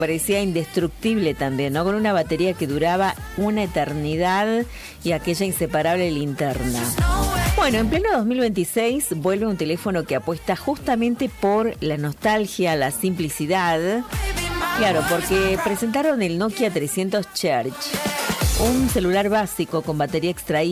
parecía indestructible también, ¿no? Con una batería que duraba una eternidad y aquella inseparable linterna. Bueno, en pleno 2026 vuelve un teléfono que apuesta justamente por la nostalgia, la simplicidad. Claro, porque presentaron el Nokia 300 Cherche, un celular básico con batería extraíble